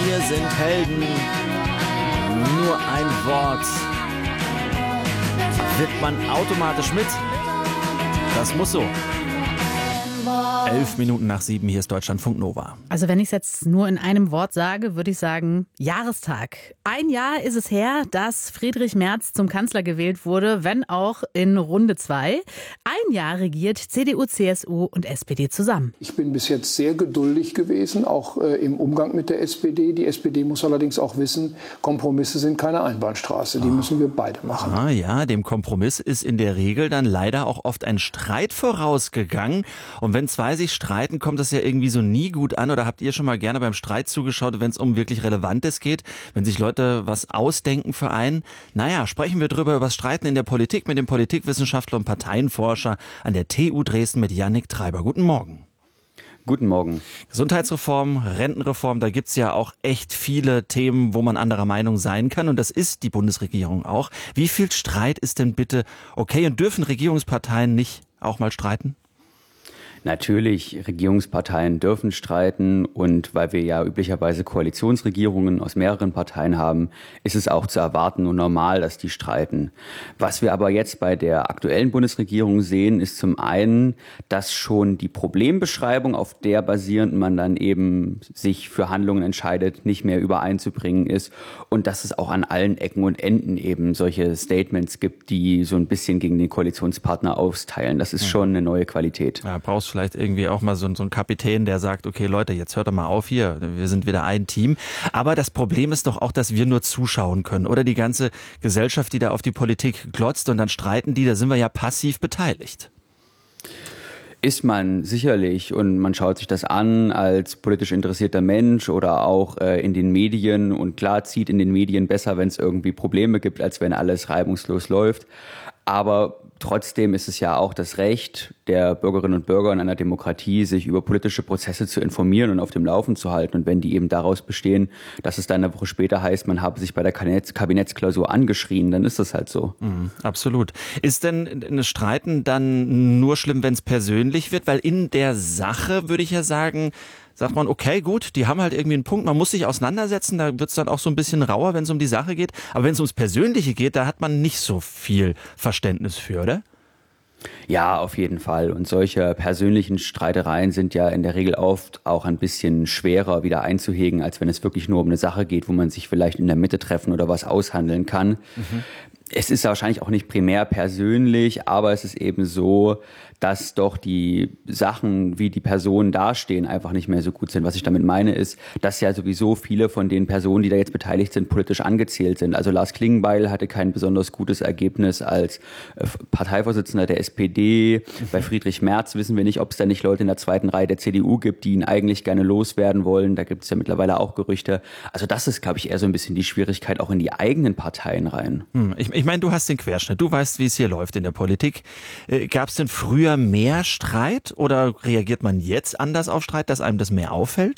Wir sind Helden. Nur ein Wort wird man automatisch mit. Das muss so. 7:11, hier ist Deutschlandfunk Nova. Also wenn ich es jetzt nur in einem Wort sage, würde ich sagen Jahrestag. Ein Jahr ist es her, dass Friedrich Merz zum Kanzler gewählt wurde, wenn auch in Runde 2. Ein Jahr regiert CDU, CSU und SPD zusammen. Ich bin bis jetzt sehr geduldig gewesen, auch im Umgang mit der SPD. Die SPD muss allerdings auch wissen, Kompromisse sind keine Einbahnstraße. Die müssen wir beide machen. Ah ja, dem Kompromiss ist in der Regel dann leider auch oft ein Streit vorausgegangen. Und wenn zwei sich streiten, kommt das ja irgendwie so nie gut an. Oder habt ihr schon mal gerne beim Streit zugeschaut, wenn es um wirklich Relevantes geht? Wenn sich Leute was ausdenken für einen? Naja, sprechen wir drüber über das Streiten in der Politik mit dem Politikwissenschaftler und Parteienforscher an der TU Dresden mit Yannick Treiber. Guten Morgen. Guten Morgen. Gesundheitsreform, Rentenreform, da gibt's ja auch echt viele Themen, wo man anderer Meinung sein kann. Und das ist die Bundesregierung auch. Wie viel Streit ist denn bitte okay? Und dürfen Regierungsparteien nicht auch mal streiten? Natürlich, Regierungsparteien dürfen streiten und weil wir ja üblicherweise Koalitionsregierungen aus mehreren Parteien haben, ist es auch zu erwarten und normal, dass die streiten. Was wir aber jetzt bei der aktuellen Bundesregierung sehen, ist zum einen, dass schon die Problembeschreibung, auf der basierend man dann eben sich für Handlungen entscheidet, nicht mehr übereinzubringen ist und dass es auch an allen Ecken und Enden eben solche Statements gibt, die so ein bisschen gegen den Koalitionspartner austeilen. Das ist schon eine neue Qualität. Ja, brauchst vielleicht irgendwie auch mal so ein Kapitän, der sagt, okay Leute, jetzt hört doch mal auf hier, wir sind wieder ein Team. Aber das Problem ist doch auch, dass wir nur zuschauen können. Oder die ganze Gesellschaft, die da auf die Politik glotzt und dann streiten die, da sind wir ja passiv beteiligt. Ist man sicherlich und man schaut sich das an als politisch interessierter Mensch oder auch in den Medien und klar zieht in den Medien besser, wenn es irgendwie Probleme gibt, als wenn alles reibungslos läuft. Aber trotzdem ist es ja auch das Recht der Bürgerinnen und Bürger in einer Demokratie, sich über politische Prozesse zu informieren und auf dem Laufen zu halten. Und wenn die eben daraus bestehen, dass es dann eine Woche später heißt, man habe sich bei der Kabinettsklausur angeschrien, dann ist das halt so. Absolut. Ist denn ein Streiten dann nur schlimm, wenn es persönlich wird? Weil in der Sache, würde ich ja sagen, sagt man, okay, gut, die haben halt irgendwie einen Punkt, man muss sich auseinandersetzen, da wird es dann auch so ein bisschen rauer, wenn es um die Sache geht. Aber wenn es ums Persönliche geht, da hat man nicht so viel Verständnis für, oder? Ja, auf jeden Fall. Und solche persönlichen Streitereien sind ja in der Regel oft auch ein bisschen schwerer wieder einzuhegen, als wenn es wirklich nur um eine Sache geht, wo man sich vielleicht in der Mitte treffen oder was aushandeln kann. Es ist wahrscheinlich auch nicht primär persönlich, aber es ist eben so, dass doch die Sachen, wie die Personen dastehen, einfach nicht mehr so gut sind. Was ich damit meine, ist, dass ja sowieso viele von den Personen, die da jetzt beteiligt sind, politisch angezählt sind. Also Lars Klingbeil hatte kein besonders gutes Ergebnis als Parteivorsitzender der SPD. Bei Friedrich Merz wissen wir nicht, ob es da nicht Leute in der zweiten Reihe der CDU gibt, die ihn eigentlich gerne loswerden wollen. Da gibt es ja mittlerweile auch Gerüchte. Also das ist, glaube ich, eher so ein bisschen die Schwierigkeit auch in die eigenen Parteien rein. Ich meine, du hast den Querschnitt, du weißt, wie es hier läuft in der Politik. Gab es denn früher mehr Streit oder reagiert man jetzt anders auf Streit, dass einem das mehr auffällt?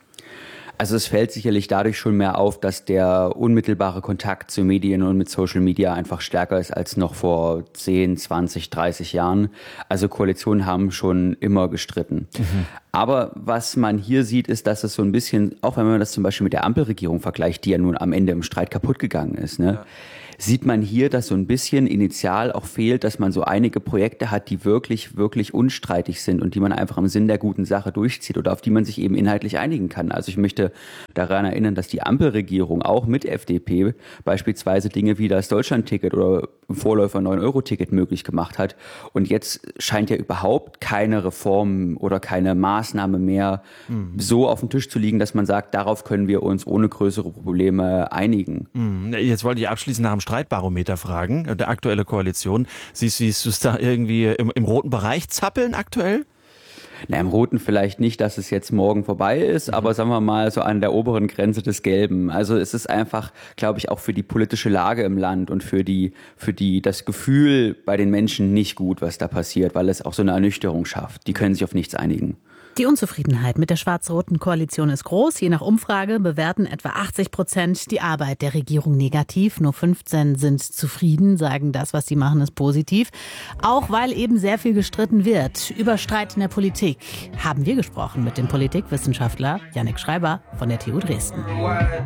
Also es fällt sicherlich dadurch schon mehr auf, dass der unmittelbare Kontakt zu Medien und mit Social Media einfach stärker ist als noch vor 10, 20, 30 Jahren. Also Koalitionen haben schon immer gestritten. Aber was man hier sieht, ist, dass es so ein bisschen, auch wenn man das zum Beispiel mit der Ampelregierung vergleicht, die ja nun am Ende im Streit kaputt gegangen ist, ne? Ja. Sieht man hier, dass so ein bisschen initial auch fehlt, dass man so einige Projekte hat, die wirklich, wirklich unstreitig sind und die man einfach im Sinn der guten Sache durchzieht oder auf die man sich eben inhaltlich einigen kann. Also ich möchte daran erinnern, dass die Ampelregierung auch mit FDP beispielsweise Dinge wie das Deutschlandticket oder im Vorläufer 9-Euro-Ticket möglich gemacht hat. Und jetzt scheint ja überhaupt keine Reform oder keine Maßnahme mehr so auf dem Tisch zu liegen, dass man sagt, darauf können wir uns ohne größere Probleme einigen. Jetzt wollte ich abschließend nach dem Streitbarometer fragen, der aktuelle Koalition. Siehst du es da irgendwie im roten Bereich zappeln aktuell? Na, im Roten vielleicht nicht, dass es jetzt morgen vorbei ist, aber sagen wir mal so an der oberen Grenze des Gelben. Also es ist einfach, glaube ich, auch für die politische Lage im Land und für das Gefühl bei den Menschen nicht gut, was da passiert, weil es auch so eine Ernüchterung schafft. Die können sich auf nichts einigen. Die Unzufriedenheit mit der schwarz-roten Koalition ist groß. Je nach Umfrage bewerten etwa 80% die Arbeit der Regierung negativ. Nur 15 sind zufrieden, sagen, das, was sie machen, ist positiv. Auch weil eben sehr viel gestritten wird. Über Streit in der Politik haben wir gesprochen mit dem Politikwissenschaftler Yannick Schreiber von der TU Dresden.